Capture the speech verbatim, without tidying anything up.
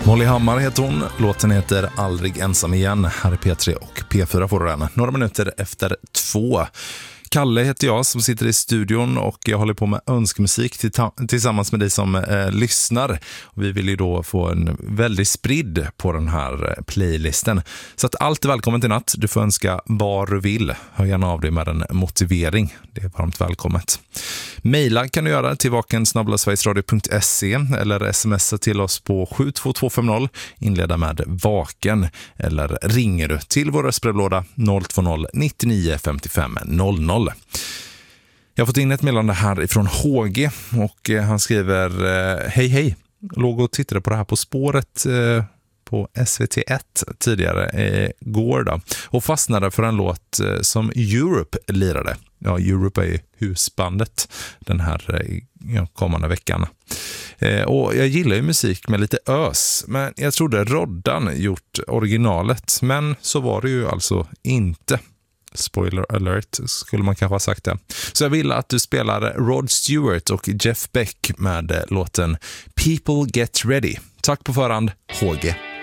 Molly Hammar heter hon, låten heter Aldrig ensam igen. Här är P tre och P fyra får du den. Några minuter efter två. Kalle heter jag som sitter i studion och jag håller på med önskemusik tillsammans med dig som eh, lyssnar. Och vi vill ju då få en väldigt spridd på den här playlisten. Så att allt är välkommen till natt. Du får önska vad du vill. Hör gärna av dig med en motivering. Det är varmt välkommet. Maila kan du göra till vaken snabel-a sverigesradio punkt se eller smsa till oss på sju två två fem noll. Inleda med vaken eller ringer du till vår röstbrevlåda noll två noll nittionio femtiofem noll noll. Jag har fått in ett meddelande här ifrån H G och han skriver hej hej, låg och tittade på det här På spåret på S V T ett tidigare igår då och fastnade för en låt som Europe lirade. Ja, Europe är ju husbandet den här ja, kommande veckan. Eh, och jag gillar ju musik med lite ös, men jag trodde Roddan gjort originalet, men så var det ju alltså inte. Spoiler alert skulle man kanske ha sagt det. Så jag vill att du spelar Rod Stewart och Jeff Beck med låten People Get Ready. Tack på förhand, H G.